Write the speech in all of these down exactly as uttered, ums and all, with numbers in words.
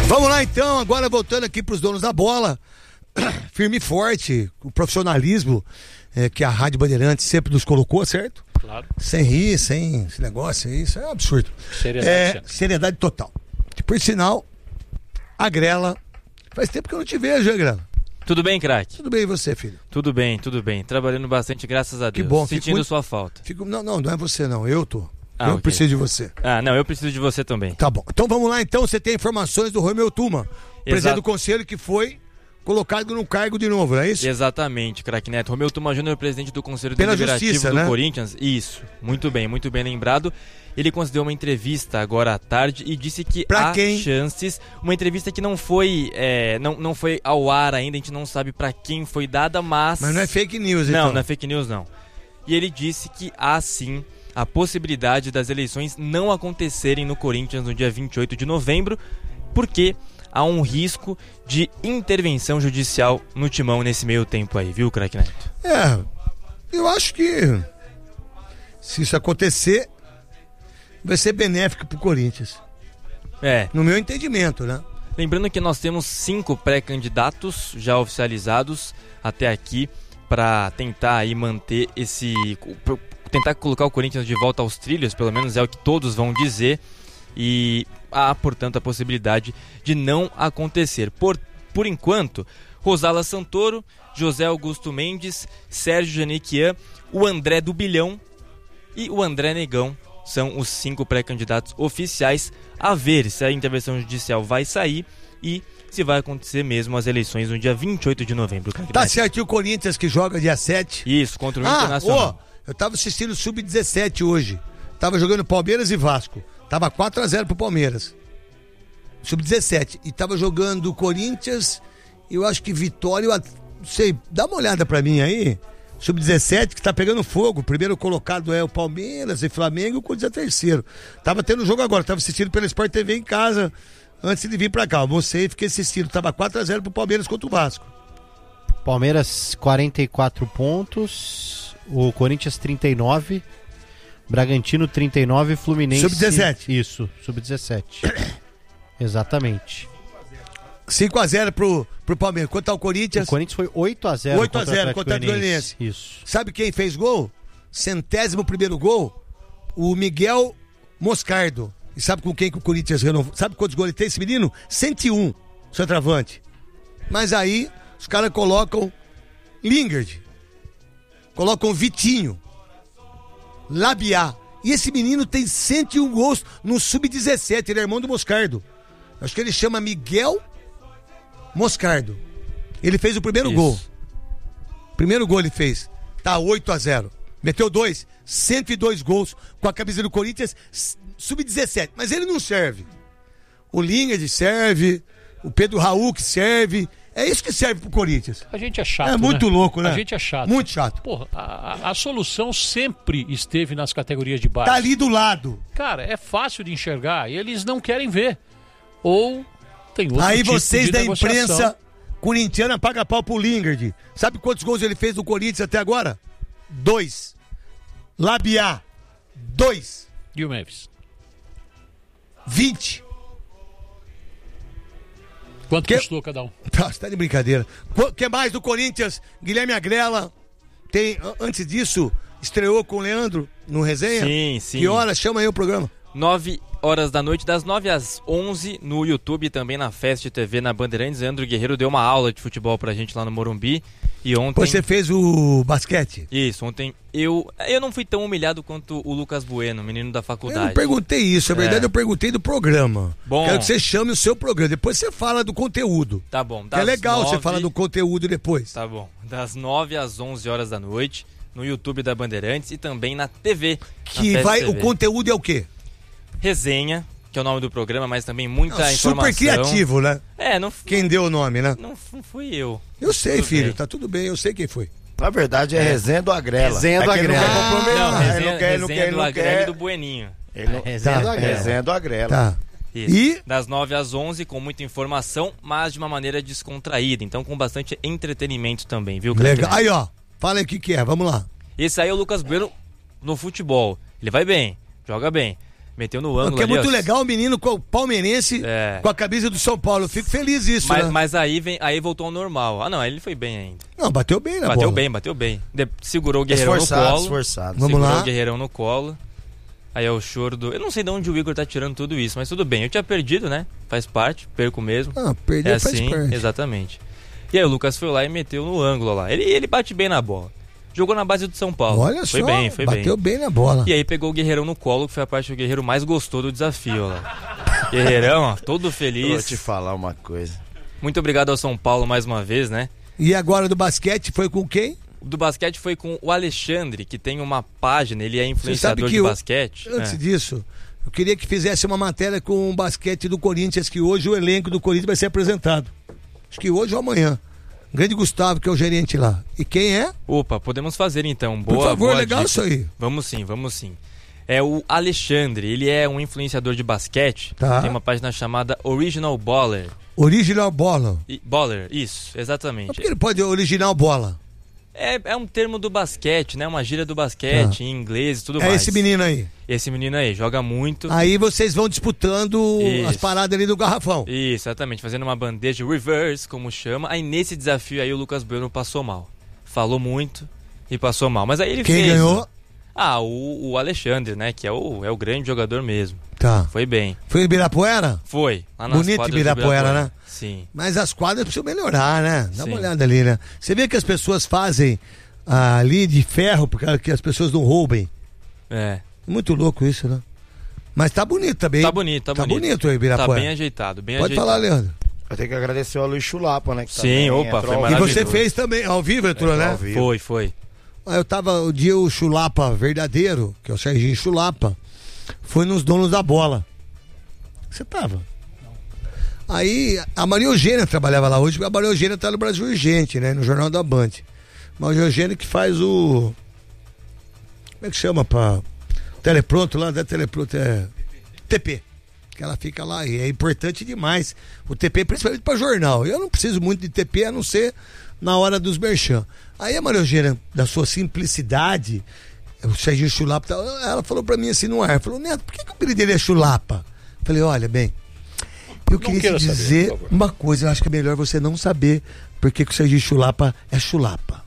Vamos lá então, agora voltando aqui pros donos da bola. Firme e forte, o profissionalismo é, que a Rádio Bandeirantes sempre nos colocou, certo? Claro. Sem rir, sem esse negócio aí, isso é um absurdo. Seriedade. É, seriedade total. E por sinal, a Grela, faz tempo que eu não te vejo, hein, Grela? Tudo bem, craque? Tudo bem e você, filho? Tudo bem, tudo bem. Trabalhando bastante, graças a Deus. Que bom. Sentindo muito... sua falta. Fico... Não, não, não é você não, eu tô. Ah, eu okay. preciso de você. Ah, não, eu preciso de você também. Tá bom. Então vamos lá, então. Você tem informações do Romeu Tuma, presidente Exato. do conselho que foi colocado no cargo de novo, não é isso? Exatamente, craque Neto. Romeu Tuma Júnior, presidente do Conselho Pela Deliberativo justiça, do né? Corinthians. Isso, muito bem, muito bem lembrado. Ele concedeu uma entrevista agora à tarde e disse que pra há quem? chances. Uma entrevista que não foi, é, não, não foi ao ar ainda, a gente não sabe pra quem foi dada, mas... Mas não é fake news, Não, então. não é fake news, não. E ele disse que há sim a possibilidade das eleições não acontecerem no Corinthians no dia vinte e oito de novembro, porque há um risco de intervenção judicial no timão nesse meio tempo aí, viu, craque Neto? É, eu acho que se isso acontecer, vai ser benéfico pro Corinthians. É. No meu entendimento, né? Lembrando que nós temos cinco pré-candidatos já oficializados até aqui para tentar aí manter esse... tentar colocar o Corinthians de volta aos trilhos, pelo menos é o que todos vão dizer, e há, portanto, a possibilidade de não acontecer. Por, por enquanto, Rosala Santoro, José Augusto Mendes, Sérgio Janiquian, o André do Bilhão e o André Negão são os cinco pré-candidatos oficiais. A ver se a intervenção judicial vai sair e se vai acontecer mesmo as eleições no dia vinte e oito de novembro. Tá certo, e o Corinthians que joga dia sete? Isso, contra o ah, Internacional. Ó, eu tava assistindo o sub dezessete hoje. Tava jogando Palmeiras e Vasco. Tava quatro a zero pro Palmeiras. sub dezessete. E tava jogando Corinthians, eu acho que Vitória, eu não sei, dá uma olhada pra mim aí. sub dezessete que tá pegando fogo. O primeiro colocado é o Palmeiras e Flamengo, e o Corinthians é terceiro. Tava tendo jogo agora, tava assistindo pela Sport T V em casa, antes de vir pra cá. Eu almocei e fiquei assistindo. Tava quatro a zero pro Palmeiras contra o Vasco. Palmeiras quarenta e quatro pontos, o Corinthians trinta e nove, Bragantino trinta e nove, Fluminense... sub dezessete. Isso, sub dezessete. Exatamente. cinco a zero pro, pro Palmeiras. Quanto ao Corinthians? O Corinthians foi oito a zero oito a zero contra o Atlético Goianiense. Isso. Sabe quem fez gol? Centésimo primeiro gol? O Miguel Moscardo. E sabe com quem que o Corinthians renovou? Sabe quantos gols ele tem esse menino? cento e um, centroavante. Mas aí os caras colocam Lingard, colocam Vitinho, Labiá. E esse menino tem cento e um gols no sub dezessete, ele é irmão do Moscardo. Acho que ele chama Miguel Moscardo. Ele fez o primeiro Isso. gol. Primeiro gol ele fez. Tá oito a zero. Meteu dois, cento e dois gols com a camisa do Corinthians, sub dezessete. Mas ele não serve. O Lingard serve, o Pedro Raul que serve. É isso que serve pro Corinthians. A gente é chato, É muito né? louco, né? A gente é chato. Muito chato. Porra, a, a, a solução sempre esteve nas categorias de base. Tá ali do lado. Cara, é fácil de enxergar e eles não querem ver. Ou tem outro Aí tipo vocês de da negociação. imprensa corintiana pagam pau pro Lingard. Sabe quantos gols ele fez no Corinthians até agora? Dois. Labiá. Dois. E o Memphis? Vinte. Quanto Que- custou cada um? Tá, você tá de brincadeira. O que mais do Corinthians? Guilherme Agrela. Tem, antes disso, estreou com o Leandro no Resenha? Sim, sim. Que hora? Chama aí o programa. nove horas da noite, das nove às onze, no YouTube e também na Fest T V na Bandeirantes. Leandro Guerreiro deu uma aula de futebol pra gente lá no Morumbi. E ontem... Você fez o basquete? Isso, ontem eu eu não fui tão humilhado quanto o Lucas Bueno, menino da Eu faculdade. não perguntei isso, na verdade É. eu perguntei do programa. Bom. Quero que você chame o seu programa, depois você fala do conteúdo. Tá bom. Que é legal você nove falar do conteúdo depois. Tá bom. Das nove às onze horas da noite, no YouTube da Bandeirantes e também na T V. Que na Fest vai, T o V. conteúdo é o quê? Resenha, que é o nome do programa, mas também muita Não, informação. super criativo, né? É, não, f- Quem deu o nome, né? não, f- não fui eu. Eu sei, Tudo filho, bem. tá tudo bem, eu sei quem foi. Na verdade é resenha do Agrela. Resenha do É que ele não Agrela. quer comprometer, Não, não, resenha, ele não quer, ele não resenha quer, ele do não Agrela quer. e do Bueninho. Ele não... Resenha Tá, do Agrela. Resenha do Agrela. Tá. Isso. E Das nove às onze, com muita informação, mas de uma maneira descontraída. Então com bastante entretenimento também, viu? legal. Craque? Aí, ó, fala aí o que que é, vamos lá. Esse aí é o Lucas Bueno no futebol. Ele vai bem, joga bem. Meteu no ângulo Porque é ali, muito ó. legal o menino com o palmeirense É. com a camisa do São Paulo. Eu fico feliz isso, Mas, né? mas aí, vem, aí voltou ao normal. Ah, não, aí ele foi bem ainda. Não, bateu bem na Bateu bola. bem, bateu bem. De- segurou o Guerreirão Esforçado, no colo. esforçado. Vamos segurou lá. o Guerreirão no colo. Aí é o choro do... Eu não sei de onde o Igor tá tirando tudo isso, mas tudo bem. Eu tinha perdido, né? Faz parte, perco mesmo. Ah, perder É faz assim, parte. exatamente. E aí o Lucas foi lá e meteu no ângulo lá. Ele, ele bate bem na bola. Jogou na base do São Paulo. Olha foi só, bem, foi bateu bem. bem na bola. E aí pegou o Guerreirão no colo, que foi a parte que o Guerreiro mais gostou do desafio lá. Guerreirão, ó, todo Vou feliz. te falar uma coisa. Muito obrigado ao São Paulo mais uma vez, né? E agora do basquete foi com quem? Do basquete foi com o Alexandre, que tem uma página, ele é influenciador que de o- basquete. Antes É. disso, eu queria que fizesse uma matéria com o basquete do Corinthians, que hoje o elenco do Corinthians vai ser apresentado. Acho que hoje ou amanhã. Grande Gustavo, que é o gerente lá. E quem é? Opa, podemos fazer então. Por Boa, favor, boa legal dica. isso aí. Vamos sim, vamos sim. É o Alexandre, ele é um influenciador de basquete. Tá. Tem uma página chamada Original Baller. Original bola. E- Baller, isso, Por exatamente. que ele pode original bola? É, é um termo do basquete, né? Uma gíria do basquete, Tá. em inglês e tudo É mais. esse menino aí. Esse menino aí, joga muito. Aí vocês vão disputando Isso. as paradas ali do garrafão. Isso, exatamente, fazendo uma bandeja reverse, como chama. Aí nesse desafio aí o Lucas Bueno passou mal. Falou muito e passou mal. Mas aí ele Quem fez. ganhou? né? Ah, o, o Alexandre, né? Que é o, é o grande jogador mesmo. Tá. Foi bem. Foi em Ibirapuera? Foi. Lá nas Bonito quadras do Ibirapuera, né? Sim. Mas as quadras precisam melhorar, né? Dá Sim. uma olhada ali, né? Você vê que as pessoas fazem ah, ali de ferro, porque que as pessoas não roubem. É. Muito louco isso, né? Mas tá bonito também. Tá bonito, tá, Tá bonito. bonito o Ibirapuera. Tá bem ajeitado, bem Pode ajeitado. falar, Leandro. Eu tenho que agradecer ao Luiz Chulapa, né? Que Sim, também opa, entrou foi ao E maravilhoso. você fez também, ao vivo entrou, Entrou né? ao vivo. Foi, foi. Ah, Eu tava, o dia o Chulapa verdadeiro, que é o Serginho Chulapa, foi nos Donos da Bola. Você tava? Aí a Maria Eugênia trabalhava lá hoje, porque a Maria Eugênia tá no Brasil Urgente, né? No Jornal da Band. Maria Eugênia que faz o... Como é que chama pra... Telepronto lá, da Telepronto, é... T P. Que ela fica lá e é importante demais. O T P principalmente pra jornal. Eu não preciso muito de T P, a não ser na hora dos merchan. Aí a Maria Eugênia, da sua simplicidade, o Serginho Chulapa, ela falou pra mim assim no ar, falou, Neto, por que, que o apelido dele é Chulapa? Falei, olha, bem, eu queria queira te saber, dizer por favor. uma coisa, eu acho que é melhor você não saber por que, que o Serginho Chulapa é Chulapa.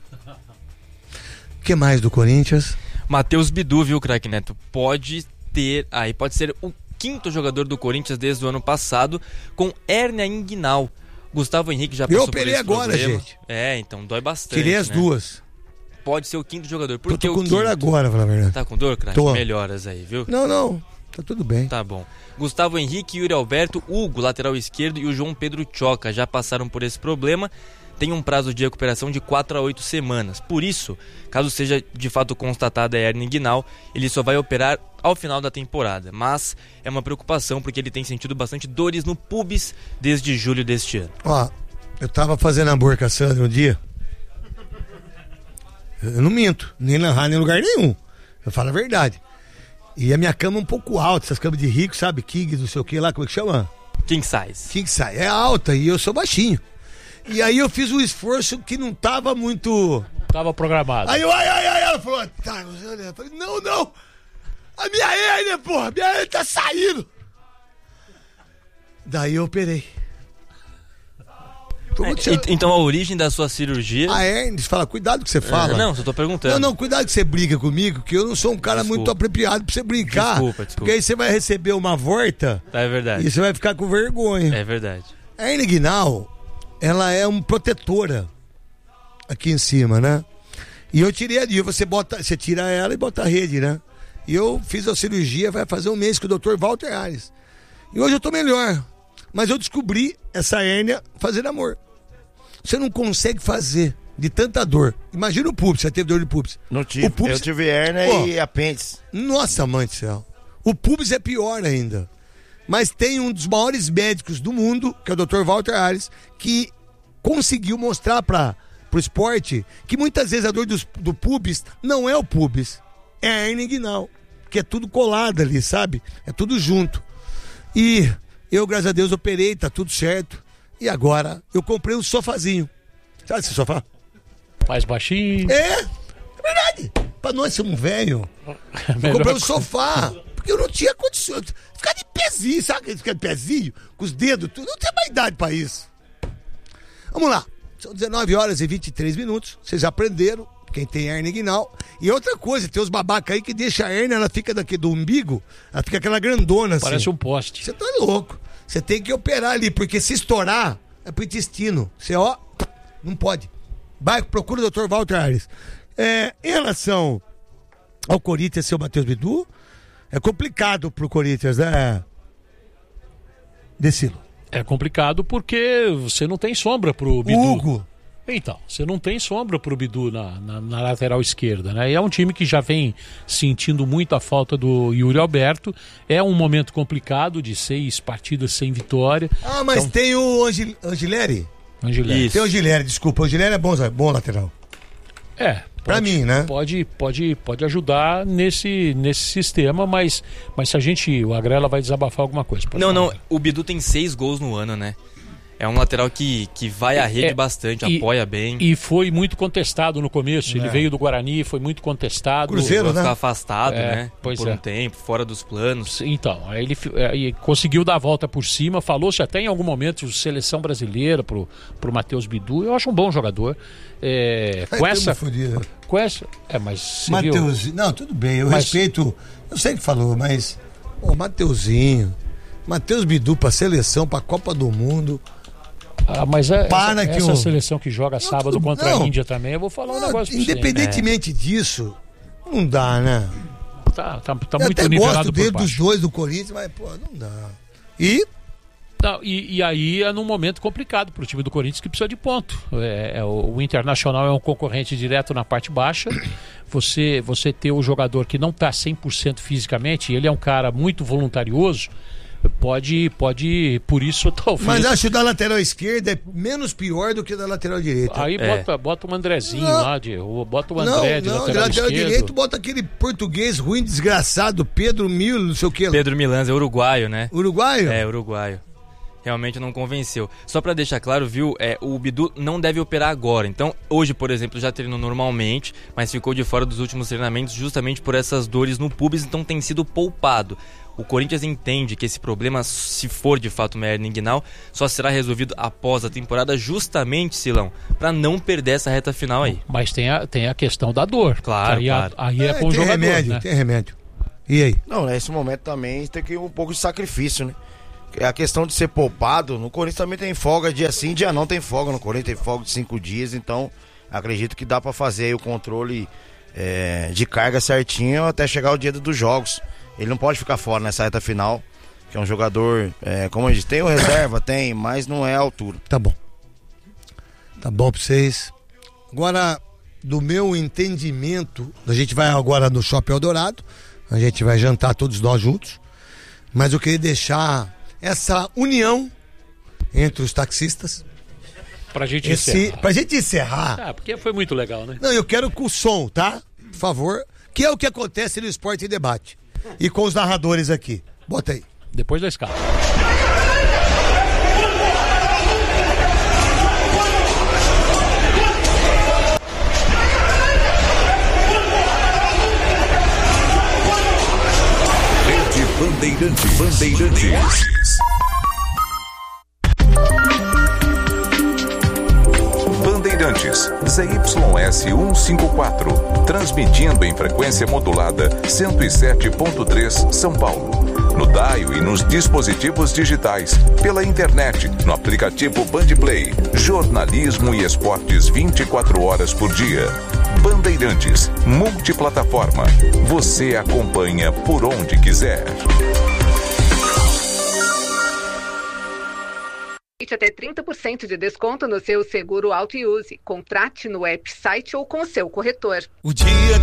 O que mais do Corinthians? Matheus Bidu, viu, craque Neto? Pode ter, aí pode ser o quinto jogador do Corinthians desde o ano passado com hérnia inguinal. Gustavo Henrique já Eu passou por operei esse agora, problema. gente. É, então dói bastante. Tirei as né? duas. Pode ser o quinto jogador. Por Eu que tô o com quinto? dor agora, pra falar a verdade. Tá com dor, craque? Tô. Melhoras aí, viu? Não, não, tá tudo bem. Tá bom. Gustavo Henrique, Yuri Alberto, Hugo, lateral esquerdo, e o João Pedro Choca já passaram por esse problema. Tem um prazo de recuperação de quatro a oito semanas. Por isso, caso seja de fato constatada a hérnia inguinal, ele só vai operar ao final da temporada. Mas é uma preocupação porque ele tem sentido bastante dores no pubis desde julho deste ano. Ó, eu tava fazendo hambúrguer com a Sandra um dia. Eu não minto, nem na rádio, nem em lugar nenhum. Eu falo a verdade. E a minha cama é um pouco alta, essas camas de rico, sabe? King, não sei o que lá, como é que chama? King size. King sai. É alta e eu sou baixinho. E aí eu fiz um esforço que não tava muito. Tava programado. Aí eu, ai, ai, ai, ela falou, tá, eu falei, não, não. A minha hérnia, porra, a minha hérnia tá saindo. Daí eu operei. Tô muito É, então a origem da sua cirurgia... A hérnia, você fala, cuidado que você fala. É, não, só tô perguntando. Não, não, cuidado que você briga comigo, que eu não sou um cara Desculpa. muito apropriado pra você brincar. Desculpa, desculpa. Porque aí você vai receber uma volta Tá, é verdade. e você vai ficar com vergonha. É verdade. A hérnia inguinal, ela é uma protetora aqui em cima, né? E eu tirei ali, você, bota, você tira ela e bota a rede, né? E eu fiz a cirurgia, vai fazer um mês com o doutor Walter Ares. E hoje eu tô melhor. Mas eu descobri essa hérnia fazendo amor. Você não consegue fazer de tanta dor. Imagina o público, você teve dor de público. Não tive. O pubis- Eu tive hérnia Ó. e apêndice. Nossa, mãe do céu. O pubis é pior ainda. Mas tem um dos maiores médicos do mundo, que é o doutor Walter Ares, que conseguiu mostrar para o esporte que muitas vezes a dor dos, do pubis não é o pubis, é a hérnia inguinal, que é tudo colado ali, sabe? É tudo junto. E eu, graças a Deus, operei, tá tudo certo. E agora eu comprei um sofazinho. Sabe esse sofá? Mais baixinho. É, é verdade. Pra nós ser um velho, eu Melhor comprei um co- sofá. Porque eu não tinha condições. Ficar de pezinho, sabe? Ficar de pezinho, com os dedos, tudo. Não tem mais idade pra isso. Vamos lá. São dezenove horas e vinte e três minutos. Vocês aprenderam. Quem tem hernia inguinal. E outra coisa, tem os babacas aí que deixa a hernia, ela fica daqui do umbigo, ela fica aquela grandona assim. Parece um poste. Você tá louco. Você tem que operar ali, porque se estourar, é pro intestino. Você, ó, não pode. Vai, procura o doutor Walter Aires. É, em relação ao Corinthians, seu Matheus Bidu, é complicado pro Corinthians, né, Decilo? É complicado porque você não tem sombra pro Bidu. Hugo. Então, você não tem sombra pro Bidu na, na, na lateral esquerda, né? E é um time que já vem sentindo muito a falta do Yuri Alberto. É um momento complicado de seis partidas sem vitória. Ah, mas então, tem o Angel... Angileri? Angileri. Tem o Angileri, desculpa. O Angileri é bom, bom lateral. É. Pra pode, mim, né? Pode, pode, pode ajudar nesse, nesse sistema, mas, mas se a gente... O Agrela vai desabafar alguma coisa. Não, falar. não. O Bidu tem seis gols no ano, né? É um lateral que, que vai à rede É, bastante, e, apoia bem. E foi muito contestado no começo. Ele É. veio do Guarani, foi muito contestado. Cruzeiro, Vai né? ficar afastado, É, né? pois por é. um tempo, fora dos planos. Então, aí ele fi- aí conseguiu dar a volta por cima. Falou-se até em algum momento de seleção brasileira pro, pro Matheus Bidu. Eu acho um bom jogador. É, com, Ai, essa, tamo fodido. com essa. É, mas. você viu? Matheus, não, tudo bem, eu Mas- respeito. Eu sei que falou, mas. Ô, Mateuzinho. Matheus Bidu pra seleção, pra Copa do Mundo. Ah, mas é, Para essa, que essa o- seleção que joga sábado tudo- contra não. a Índia também, eu vou falar um Ah, negócio pra você. independentemente disso, não dá, né? Tá, tá, tá eu muito até nivelado gosto por dele, baixo. dos dois do Corinthians, mas, pô, não dá. E Não, e, e aí é num momento complicado para o time do Corinthians que precisa de ponto. É, é, o, o Internacional é um concorrente direto na parte baixa. Você, você ter o jogador que não está cem por cento fisicamente, ele é um cara muito voluntarioso, pode, pode por isso talvez... Mas acho que da lateral esquerda é menos pior do que da lateral direita. Aí É. bota, bota um Andrezinho Não. lá, de, ou bota o não, André de não, de lateral, lateral esquerdo. direito bota aquele português ruim, desgraçado, Pedro Mil, não sei o que. Pedro Milanz é uruguaio, né? Uruguaio? É, uruguaio. Realmente não convenceu. Só pra deixar claro, viu, é, o Bidu não deve operar agora. Então, hoje, por exemplo, já treinou normalmente, mas ficou de fora dos últimos treinamentos justamente por essas dores no pubis, então tem sido poupado. O Corinthians entende que esse problema, se for de fato uma hernia inguinal, só será resolvido após a temporada, justamente, Silão, pra não perder essa reta final aí. Mas tem a, tem a questão da dor. Claro, aí, claro. A, aí é, É, com o tem jogador, remédio, né? tem remédio. E aí? Não, nesse momento também tem que ir um pouco de sacrifício, né? A questão de ser poupado, no Corinthians também tem folga dia sim, dia não tem folga. No Corinthians tem folga de cinco dias, então acredito que dá pra fazer aí o controle é, de carga certinho até chegar o dia dos jogos. Ele não pode ficar fora nessa reta final, que é um jogador, é, como eu disse, tem o reserva, tem, mas não é a altura. Tá bom. Tá bom pra vocês. Agora, do meu entendimento, a gente vai agora no Shopping Eldorado, a gente vai jantar todos nós juntos, mas eu queria deixar essa união entre os taxistas, Pra gente esse, encerrar. pra gente encerrar. Ah, porque foi muito legal, né? Não, eu quero com o som, tá? Por favor, que é o que acontece no Esporte em Debate. E com os narradores aqui. Bota aí. Depois da escala. Rede Bandeirantes. Bandeirantes. Bandeirantes, Z Y S cento e cinquenta e quatro, transmitindo em frequência modulada cento e sete ponto três São Paulo. No dial e nos dispositivos digitais, pela internet, no aplicativo Bandplay, jornalismo e esportes vinte e quatro horas por dia. Bandeirantes, multiplataforma. Você acompanha por onde quiser. Até trinta por cento de desconto no seu seguro auto e use. Contrate no app, site ou com o seu corretor. O dia